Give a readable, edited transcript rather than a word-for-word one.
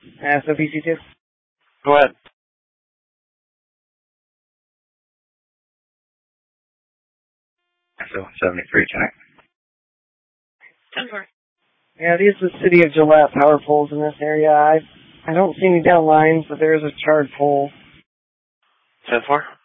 SOPC2. Go ahead. So 73 tonight. 10-4. Yeah, these are the City of Gillette power poles in this area. I don't see any down lines, but there is a charred pole. 10-4.